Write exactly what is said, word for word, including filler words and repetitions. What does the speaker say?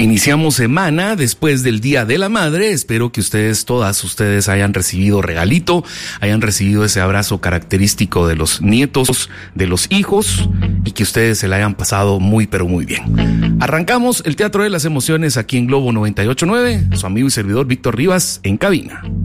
Iniciamos semana después del Día de la Madre. Espero que ustedes, todas ustedes, hayan recibido regalito, hayan recibido ese abrazo característico de los nietos, de los hijos, y que ustedes se la hayan pasado muy pero muy bien. Arrancamos el Teatro de las Emociones aquí en Globo noventa y ocho punto nueve. Su amigo y servidor Víctor Rivas en cabina.